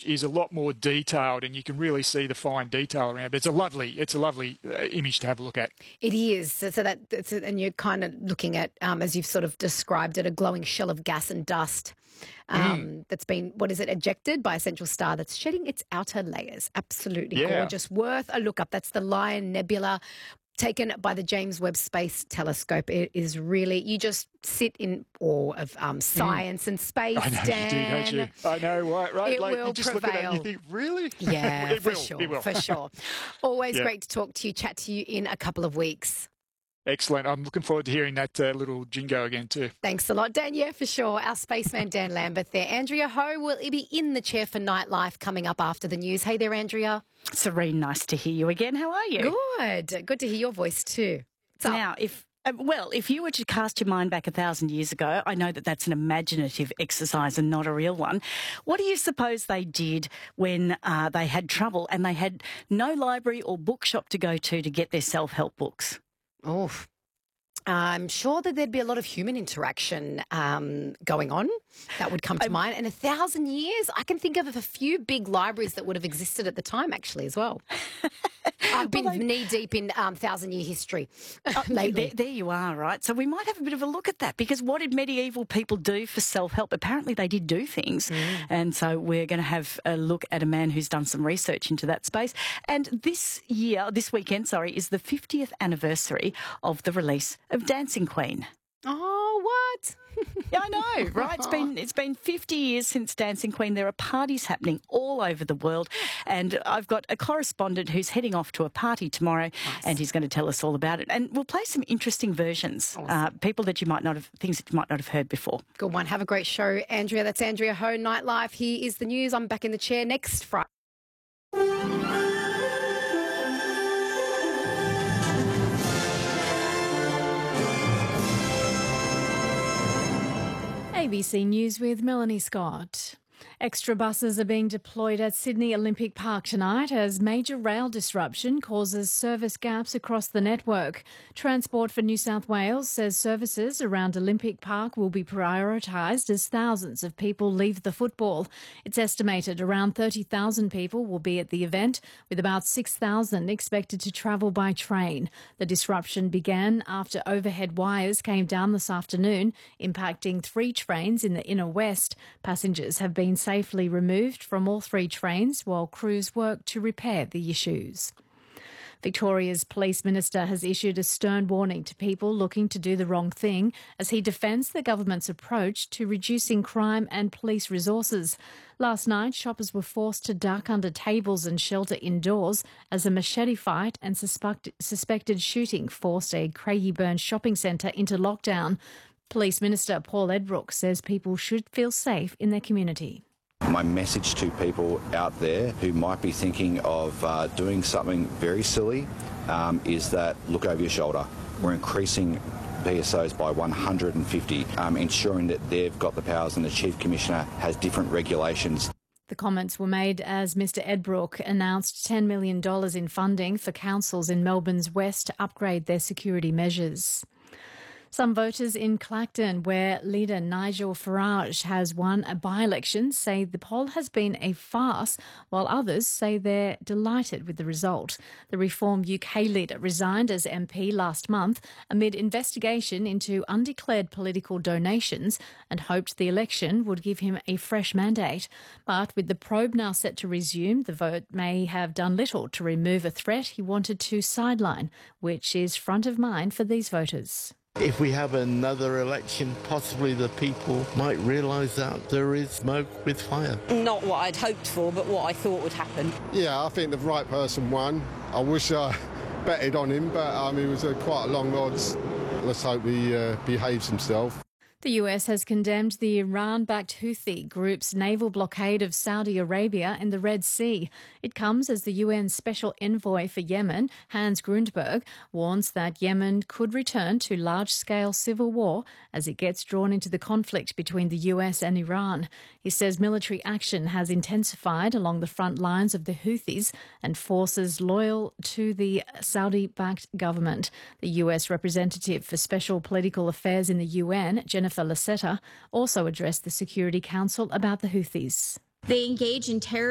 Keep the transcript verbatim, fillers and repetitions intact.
is a lot more detailed, and you can really see the fine detail around it. It's a lovely, it's a lovely uh, image to have a look at. It is. So, so that, that's, and you're kind of looking at, um, as you've sort of described it, a glowing shell of gas and dust um, mm. that's been, what is it, ejected by a central star that's shedding its outer layers. Absolutely yeah. gorgeous. Worth a look up. That's the Lion Nebula, taken by the James Webb Space Telescope. It is really, you just sit in awe of um, science mm. and space, I know Dan. you do, don't you? I know, right? right. It like, will you just prevail. look at it and you think, really? Yeah, it for will, sure, it will. for sure. Always yeah. great to talk to you, chat to you in a couple of weeks. Excellent. I'm looking forward to hearing that uh, little jingo again too. Thanks a lot, Dan. Yeah, for sure. Our spaceman Dan Lambert there. Andrea Ho will be in the chair for Nightlife coming up after the news. Hey there, Andrea. Serene, nice to hear you again. How are you? Good. Good to hear your voice too. So, now, if uh, well, if you were to cast your mind back a thousand years ago, I know that that's an imaginative exercise and not a real one. What do you suppose they did when uh, they had trouble and they had no library or bookshop to go to to get their self-help books? Oh, I'm sure that there'd be a lot of human interaction um, going on. That would come to um, mind. In a thousand years, I can think of a few big libraries that would have existed at the time, actually, as well. I've been well, knee-deep in um, thousand-year history uh, lately. There, there you are, right? So we might have a bit of a look at that, because what did medieval people do for self-help? Apparently they did do things. Mm. And so we're going to have a look at a man who's done some research into that space. And this year, this weekend, sorry, is the fiftieth anniversary of the release of Dancing Queen. Oh, what? Yeah, I know, right? It's been it's been fifty years since Dancing Queen. There are parties happening all over the world, and I've got a correspondent who's heading off to a party tomorrow, nice. and he's going to tell us all about it. And we'll play some interesting versions, awesome. uh, people that you might not have, things that you might not have heard before. Good one. Have a great show, Andrea. That's Andrea Ho, Nightlife. Here is the news. I'm back in the chair next Friday. A B C News with Melanie Scott. Extra buses are being deployed at Sydney Olympic Park tonight as major rail disruption causes service gaps across the network. Transport for New South Wales says services around Olympic Park will be prioritised as thousands of people leave the football. It's estimated around thirty thousand people will be at the event, with about six thousand expected to travel by train. The disruption began after overhead wires came down this afternoon, impacting three trains in the inner west. Passengers have been safely removed from all three trains while crews work to repair the issues. Victoria's Police Minister has issued a stern warning to people looking to do the wrong thing as he defends the government's approach to reducing crime and police resources. Last night, shoppers were forced to duck under tables and shelter indoors as a machete fight and suspect- suspected shooting forced a Craigieburn shopping centre into lockdown. Police Minister Paul Edbrook says people should feel safe in their community. My message to people out there who might be thinking of uh, doing something very silly um, is that look over your shoulder. We're increasing P S Os by one hundred fifty, um, ensuring that they've got the powers and the Chief Commissioner has different regulations. The comments were made as Mr Edbrook announced ten million dollars in funding for councils in Melbourne's west to upgrade their security measures. Some voters in Clacton, where leader Nigel Farage has won a by-election, say the poll has been a farce, while others say they're delighted with the result. The Reform U K leader resigned as M P last month amid investigation into undeclared political donations and hoped the election would give him a fresh mandate. But with the probe now set to resume, the vote may have done little to remove a threat he wanted to sideline, which is front of mind for these voters. If we have another election, possibly the people might realise that there is smoke with fire. Not what I'd hoped for, but what I thought would happen. Yeah, I think the right person won. I wish I betted on him, but um, it was uh, quite a long odds. Let's hope he uh, behaves himself. The U S has condemned the Iran-backed Houthi group's naval blockade of Saudi Arabia in the Red Sea. It comes as the U N Special Envoy for Yemen, Hans Grundberg, warns that Yemen could return to large-scale civil war as it gets drawn into the conflict between the U S and Iran. He says military action has intensified along the front lines of the Houthis and forces loyal to the Saudi-backed government. The U S representative for Special Political Affairs in the U N, Jennifer Lasetta, also addressed the Security Council about the Houthis. They engage in terror